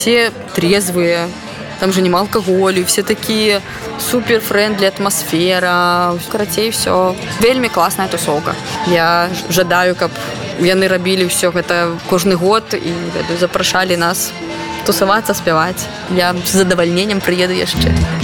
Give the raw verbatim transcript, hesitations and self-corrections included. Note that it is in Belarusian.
Все трезвые, там же нема алкаголю, все такие супер-френдли атмасфера. Карацей, все. Вельмі класная тусовка. Я жадаю, каб яны рабілі ўсё гэта кожны год і запрашалі нас тусавацца, спяваць. Я з задавальненнем прыеду яшчэ.